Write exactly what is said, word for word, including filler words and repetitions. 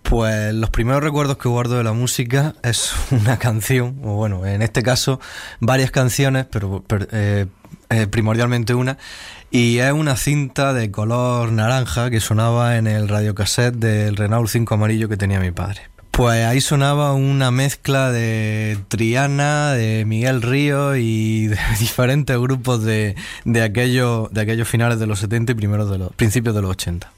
Pues los primeros recuerdos que guardo de la música es una canción, o bueno, en este caso varias canciones, pero, pero eh, eh, primordialmente una, y es una cinta de color naranja que sonaba en el radiocassette del Renault cinco amarillo que tenía mi padre. Pues ahí sonaba una mezcla de Triana, de Miguel Ríos y de diferentes grupos de, de, aquellos, de aquellos finales de los setenta y primeros de los, principios de los ochenta.